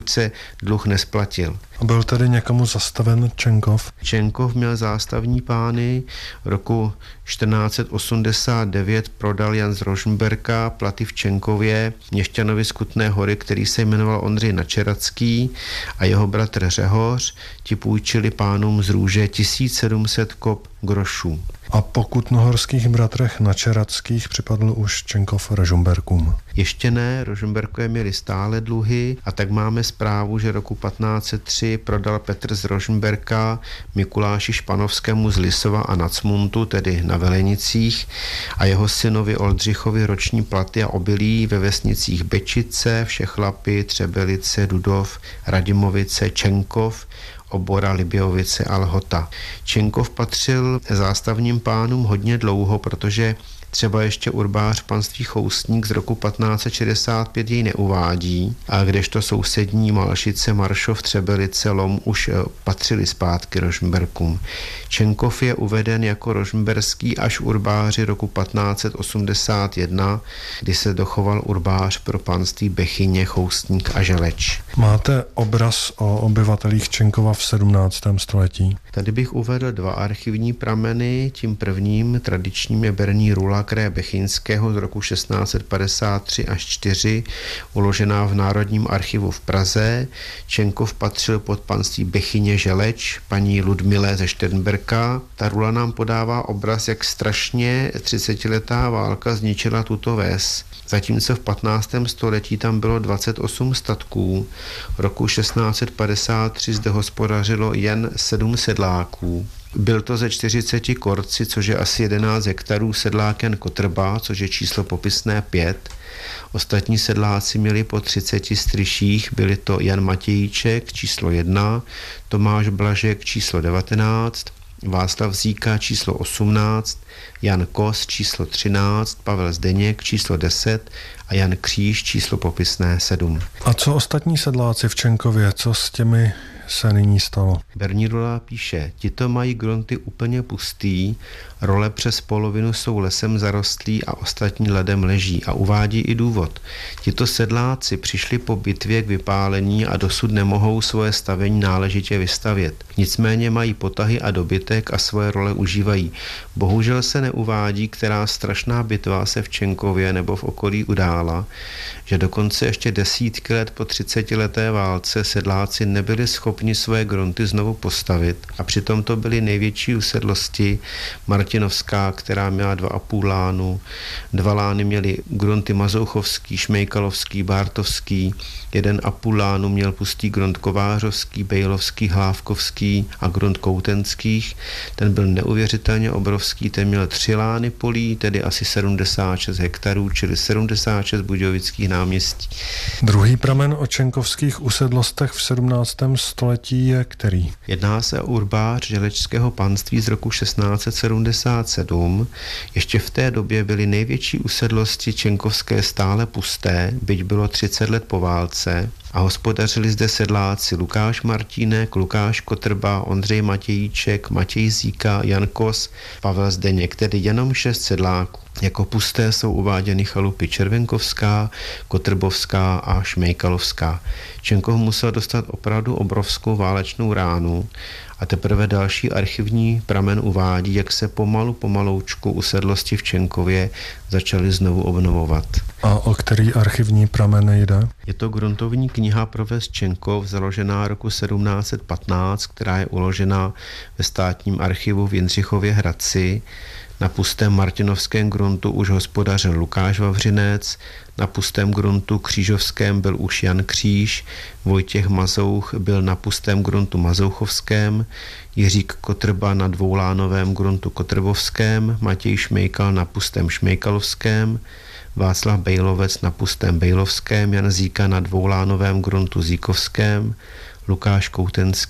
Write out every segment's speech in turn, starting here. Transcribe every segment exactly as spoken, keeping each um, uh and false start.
se dluh nesplatil. A byl tedy někomu zastaven Čenkov? Čenkov měl zástavní pány. Roku čtrnáct set osmdesát devět prodal Jan z Rožmberka platy v Čenkově měšťanovi z Kutné Hory, který se jmenoval Ondřej Načeradský, a jeho bratr Řehoř. Ti půjčili pánům z Růže tisíc sedm set kop grošů. A po kutnohorských bratrech Načeradských připadl už Čenkov Rožmberkům? Ještě ne, Rožmberkové měli stále dluhy, a tak máme zprávu, že roku patnáct set tři prodal Petr z Rožmberka Mikuláši Španovskému z Lisova a Nacmuntu, tedy na Velenicích, a jeho synovi Oldřichovi roční platy a obilí ve vesnicích Bečice, Všechlapy, Třebelice, Dudov, Radimovice, Čenkov, Obora, Libějovice a Lhota. Čenkov patřil zástavním pánům hodně dlouho, protože třeba ještě urbář panství Choustník z roku patnáct set šedesát pět jej neuvádí, a kdežto sousední Malšice, Maršov, Třebelice, Lom už patřili zpátky Rožmberkům. Čenkov je uveden jako rožmberský až urbáři roku patnáct set osmdesát jedna, kdy se dochoval urbář pro panství Bechyně, Choustník a Želeč. Máte obraz o obyvatelích Čenkova v sedmnáctém století? Tady bych uvedl dva archivní prameny. Tím prvním tradičním je berní rula kraje Bechyňského z roku šestnáct set padesát tři až čtyři, uložená v Národním archivu v Praze. Čenkov patřil pod panství Bechyně Želeč, paní Ludmile ze Šternberka. Ta rula nám podává obraz, jak strašně třicetiletá válka zničila tuto ves. Zatímco v patnáctém století tam bylo dvacet osm statků, roku šestnáct set padesát tři zde hospodařilo jen sedm sedláků. Byl to ze čtyřiceti korci, což je asi jedenáct hektarů, sedlák Jan Kotrba, což je číslo popisné pět. Ostatní sedláci měli po třiceti stryších, byli to Jan Matějíček, číslo jedna, Tomáš Blažek, číslo devatenáct, Václav Zíka, číslo osmnáct, Jan Kos, číslo třináct, Pavel Zdeněk, číslo deset a Jan Kříž, číslo popisné sedm. A co ostatní sedláci v Čenkově, co s těmi se nyní stalo? Berní Rula píše, tito mají grunty úplně pustý, role přes polovinu jsou lesem zarostlí a ostatní ledem leží, a uvádí i důvod. Tito sedláci přišli po bitvě k vypálení a dosud nemohou svoje stavení náležitě vystavět. Nicméně mají potahy a dobytek a svoje role užívají. Bohužel se neuvádí, která strašná bitva se v Čenkově nebo v okolí udála, že dokonce ještě desítky let po třicetileté válce sedláci nebyli schopni svoje grunty znovu postavit, a přitom to byly největší usedlosti. Martinovská, která měla dva a půl lánu, dva lány měly grunty Mazouchovský, Šmejkalovský, Bártovský, jeden a půl lánu měl pustý grunt Kovářovský, Bejlovský, Hlávkovský a grunt Koutenských. Ten byl neuvěřitelně obrovský, ten měl tři lány polí, tedy asi sedmdesát šest hektarů, čili sedmdesát šest budějovických náměstí. Druhý pramen o čenkovských usedlostech v sedmnáctém století je který? Jedná se o urbář želečského panství z roku šestnáct set sedmdesát sedm. Ještě v té době byly největší usedlosti čenkovské stále pusté, byť bylo třicet let po válce, a hospodařili zde sedláci Lukáš Martínek, Lukáš Kotrba, Ondřej Matějíček, Matěj Zíka, Jan Kos, Pavel Zdeněk, tedy jenom šest sedláků. Jako pusté jsou uváděny chalupy Červenkovská, Kotrbovská a Šmejkalovská. Čenkov musel dostat opravdu obrovskou válečnou ránu, a teprve další archivní pramen uvádí, jak se pomalu pomaloučku usedlosti v Čenkově začaly znovu obnovovat. A o který archivní pramen jde? Je to gruntovní kniha pro ves Čenkov, založená roku sedmnáct set patnáct, která je uložena ve státním archivu v Jindřichově Hradci. Na pustém martinovském gruntu už hospodařil Lukáš Vavřinec, na pustém gruntu křížovském byl už Jan Kříž, Vojtěch Mazouch byl na pustém gruntu Mazouchovském, Jiřík Kotrba na dvoulánovém gruntu Kotrbovském, Matěj Šmejkal na pustém Šmejkalovském, Václav Bejlovec na pustém Bejlovském, Jan Zíka na dvoulánovém gruntu Zíkovském, Lukáš Koutenský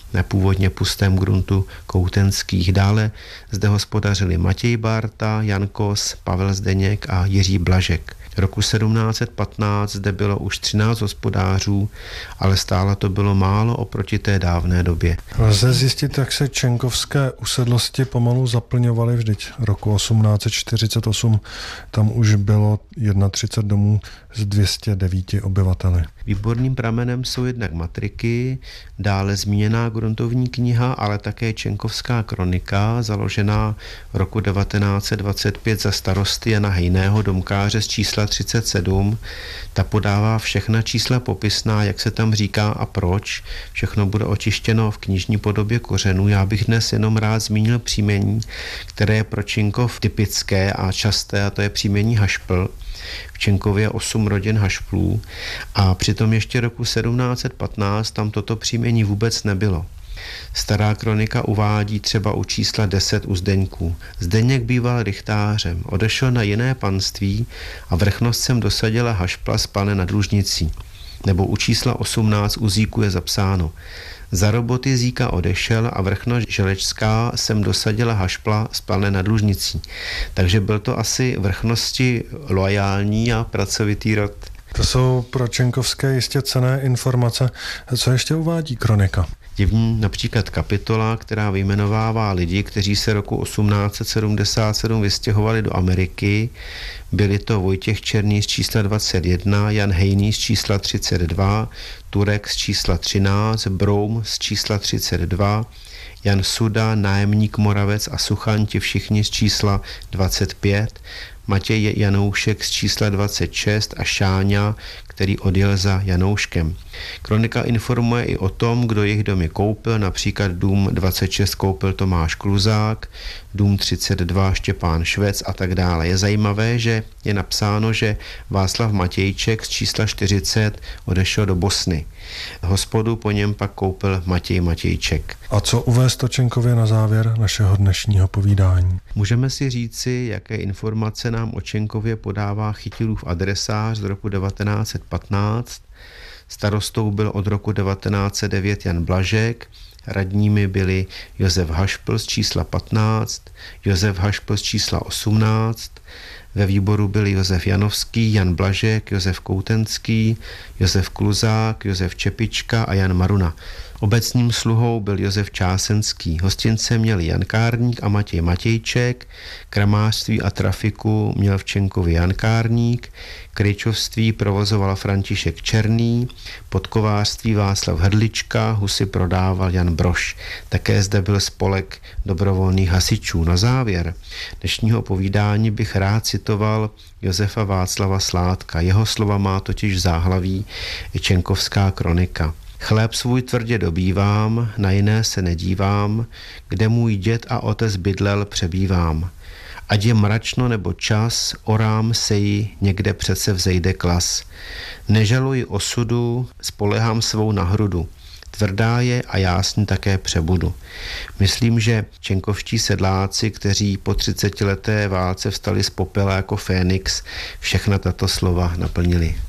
na původně pustém gruntu Koutenských. Dále zde hospodařili Matěj Bárta, Jan Kos, Pavel Zdeněk a Jiří Blažek. Roku sedmnáct set patnáct zde bylo už třináct hospodářů, ale stále to bylo málo oproti té dávné době. Lze zjistit, jak se čenkovské usedlosti pomalu zaplňovaly. Vždyť roku osmnáct set čtyřicet osm tam už bylo třicet jedna domů s dvěma sty devíti obyvateli. Výborným pramenem jsou jednak matriky, dále zmíněná gruntovní kniha, ale také čenkovská kronika, založená roku devatenáct set dvacet pět za starosty Jana Hejného, domkáře z čísla třicet sedm. Ta podává všechna čísla popisná, jak se tam říká a proč. Všechno bude očištěno v knižní podobě kořenů. Já bych dnes jenom rád zmínil příjmení, které je pro Činkov typické a časté, a to je příjmení Hašpl. V Čenkově je osm rodin Hašplů a přitom ještě roku sedmnáct set patnáct tam toto příjmení vůbec nebylo. Stará kronika uvádí třeba u čísla deset u Zdeňků. Zdeněk býval rychtářem, odešel na jiné panství a vrchnost sem dosadila Hašpla z Plané nad Lužnicí. Nebo u čísla osmnáct u Zíku je zapsáno: za roboty Zíka odešel a vrchnost Želečská sem dosadila Hašpla z Plané nad Lužnicí. Takže byl to asi vrchnosti loajální a pracovitý rod. To jsou pro čenkovské jistě cenné informace. Co ještě uvádí kronika? Je v ní například kapitola, která vyjmenovává lidi, kteří se roku osmnáct set sedmdesát sedm vystěhovali do Ameriky. Byli to Vojtěch Černý z čísla dvacet jedna, Jan Hejný z čísla třicet dva, Turek z čísla třináct, Broum z čísla třicet dva, Jan Suda, nájemník Moravec a Suchaň, ti všichni z čísla dvacet pět, Matěj Janoušek z čísla dvacet šest a Šáňa, který odjel za Janouškem. Kronika informuje i o tom, kdo jejich domy koupil, například dům dvacet šest koupil Tomáš Kluzák, dům třicet dva Štěpán Švec a tak dále. Je zajímavé, že je napsáno, že Václav Matějček z čísla čtyřicet odešel do Bosny. Hospodu po něm pak koupil Matěj Matějček. A co uvést o Čenkově na závěr našeho dnešního povídání? Můžeme si říci, jaké informace nám o Čenkově podává Chytilův adresář z roku devatenáct set patnáct. Starostou byl od roku devatenáct set devět Jan Blažek, radními byli Josef Hašpl z čísla patnáct, Josef Hašpl z čísla osmnáct, ve výboru byli Josef Janovský, Jan Blažek, Josef Koutenský, Josef Kluzák, Josef Čepička a Jan Maruna. Obecním sluhou byl Josef Čásenský. Hostince měli Jan Kárník a Matěj Matějček, kramářství a trafiku měl v Čenkově Jan Kárník, kryčovství provozoval František Černý, podkovářství Václav Hrdlička, husy prodával Jan Brož. Také zde byl spolek dobrovolných hasičů. Na závěr dnešního povídání bych rád citoval Josefa Václava Sládka. Jeho slova má totiž v záhlaví i Čenkovská kronika. Chléb svůj tvrdě dobývám, na jiné se nedívám, kde můj děd a otec bydlel, přebývám. Ať je mračno nebo čas, orám seji, někde přece vzejde klas. Nežaluji osudu, spolehám svou na hrudu. Tvrdá je a já s ní také přebudu. Myslím, že čenkovští sedláci, kteří po třicetileté válce vstali z popela jako Fénix, všechna tato slova naplnili.